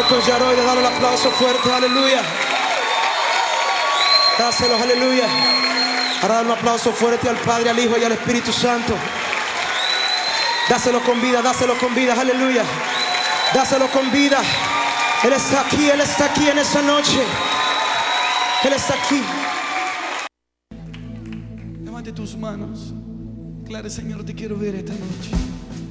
Pues ya hoy de dar el aplauso fuerte, aleluya. Dáselo, aleluya. Ahora dar un aplauso fuerte al Padre, al Hijo y al Espíritu Santo. Dáselo con vida, aleluya. Dáselo con vida. Él está aquí en esa noche. Él está aquí. Levante tus manos. Claro, Señor, te quiero ver esta noche.